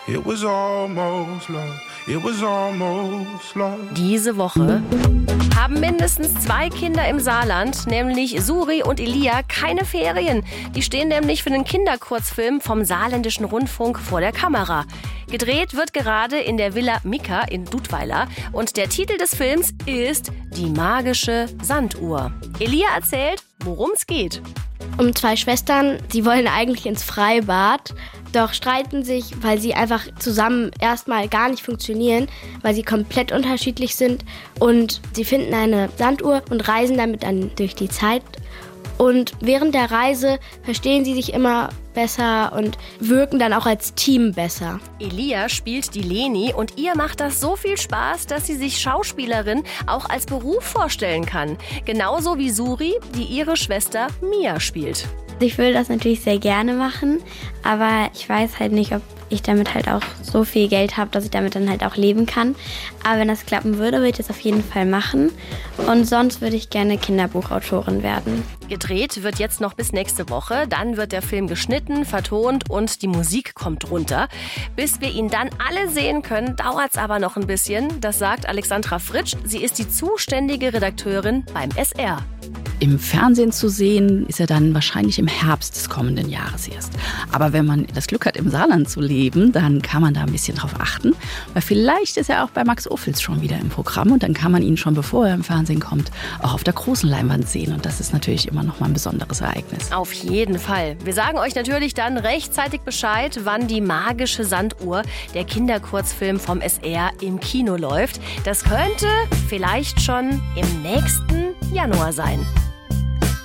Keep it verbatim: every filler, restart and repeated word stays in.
It was almost love. It was almost love. Diese Woche haben mindestens zwei Kinder im Saarland, nämlich Suri und Elia, keine Ferien. Die stehen nämlich für einen Kinderkurzfilm vom Saarländischen Rundfunk vor der Kamera. Gedreht wird gerade in der Villa Mika in Dudweiler und der Titel des Films ist Die magische Sanduhr. Elia erzählt, worum es geht. Um zwei Schwestern, sie wollen eigentlich ins Freibad, doch streiten sich, weil sie einfach zusammen erstmal gar nicht funktionieren, weil sie komplett unterschiedlich sind. Und sie finden eine Sanduhr und reisen damit dann durch die Zeit. Und während der Reise verstehen sie sich immer besser und wirken dann auch als Team besser. Elia spielt die Leni und ihr macht das so viel Spaß, dass sie sich Schauspielerin auch als Beruf vorstellen kann. Genauso wie Suri, die ihre Schwester Mia spielt. Ich will das natürlich sehr gerne machen, aber ich weiß halt nicht, ob ich damit halt auch so viel Geld habe, dass ich damit dann halt auch leben kann. Aber wenn das klappen würde, würde ich das auf jeden Fall machen. Und sonst würde ich gerne Kinderbuchautorin werden. Gedreht wird jetzt noch bis nächste Woche. Dann wird der Film geschnitten, vertont und die Musik kommt runter. Bis wir ihn dann alle sehen können, dauert es aber noch ein bisschen. Das sagt Alexandra Fritsch. Sie ist die zuständige Redakteurin beim S R. Im Fernsehen zu sehen, ist er dann wahrscheinlich im Herbst des kommenden Jahres erst. Aber wenn man das Glück hat, im Saarland zu leben, dann kann man da ein bisschen drauf achten. Weil vielleicht ist er auch bei Max Ophüls schon wieder im Programm und dann kann man ihn schon, bevor er im Fernsehen kommt, auch auf der großen Leinwand sehen. Und das ist natürlich immer noch mal ein besonderes Ereignis. Auf jeden Fall. Wir sagen euch natürlich dann rechtzeitig Bescheid, wann die magische Sanduhr, der Kinderkurzfilm vom S R, im Kino läuft. Das könnte vielleicht schon im nächsten Januar sein.